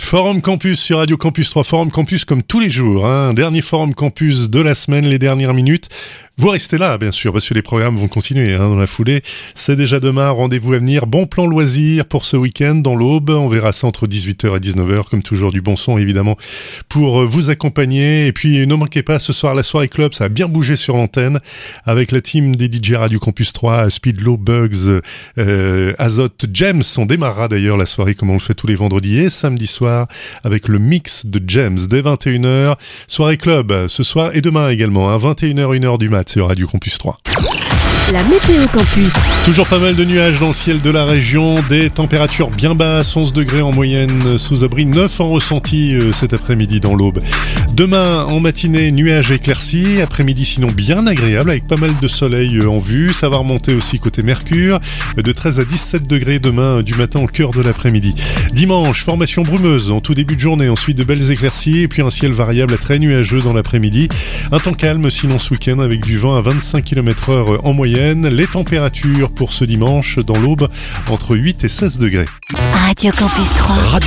Forum Campus sur Radio Campus 3, Forum Campus comme tous les jours, hein. Dernier Forum Campus de la semaine, les dernières minutes. Vous restez là, bien sûr, parce que les programmes vont continuer dans la foulée. C'est déjà demain, rendez-vous à venir. Bon plan loisir pour ce week-end dans l'Aube. On verra ça entre 18h et 19h, comme toujours du bon son, évidemment, pour vous accompagner. Et puis, ne manquez pas, ce soir, la soirée club, ça a bien bougé sur l'antenne, avec la team des DJ Radio Campus 3, Speedlow, Bugs, Azote, James. On démarrera d'ailleurs la soirée comme on le fait tous les vendredis et samedi soir, avec le mix de James dès 21h. Soirée club, ce soir et demain également, 21h, 1h du mat. Sur Radio Campus 3. La météo campus. Toujours pas mal de nuages dans le ciel de la région, des températures bien basses, 11 degrés en moyenne sous abri, 9 en ressenti cet après-midi dans l'Aube. Demain en matinée, nuages éclaircis, après-midi sinon bien agréable avec pas mal de soleil en vue. Ça va remonter aussi côté Mercure, de 13 à 17 degrés demain du matin au cœur de l'après-midi. Dimanche, formation brumeuse en tout début de journée, ensuite de belles éclaircies et puis un ciel variable à très nuageux dans l'après-midi. Un temps calme sinon ce week-end avec du vent à 25 km/h en moyenne. Les températures pour ce dimanche dans l'Aube entre 8 et 16 degrés. Radio Campus 3.